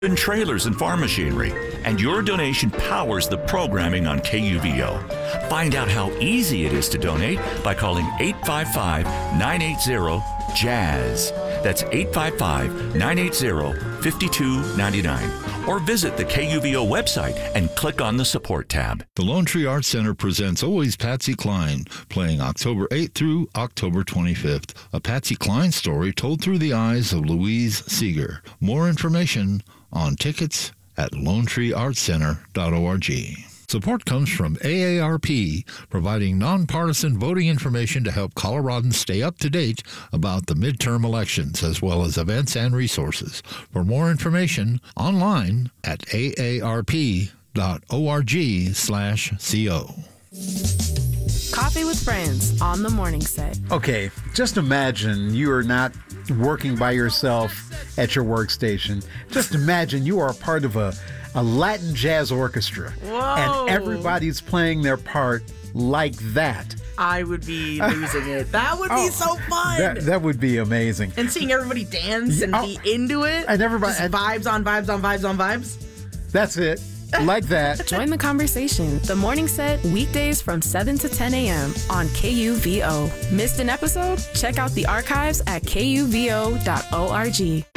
and trailers and farm machinery, and your donation powers the programming on KUVO. Find out how easy it is to donate by calling 855-980-JAZZ. That's 855-980-5299. Or visit the KUVO website and click on the support tab. The Lone Tree Arts Center presents Always Patsy Cline, playing October 8th through October 25th. A Patsy Cline story told through the eyes of Louise Seeger. More information on tickets at lonetreeartscenter.org. Support comes from AARP, providing nonpartisan voting information to help Coloradans stay up to date about the midterm elections, as well as events and resources. For more information, online at aarp.org/co. Coffee with Friends on the morning set. Okay, just imagine you are not working by yourself at your workstation. Just imagine you are a part of a Latin jazz orchestra. Whoa. And everybody's playing their part like that. I would be losing it. That would be so fun. That would be amazing. And seeing everybody dance and be into it. And everybody... Just vibes on vibes on vibes on vibes. That's it. Like that. Join the conversation. The Morning Set, weekdays from 7 to 10 a.m. on KUVO. Missed an episode? Check out the archives at kuvo.org.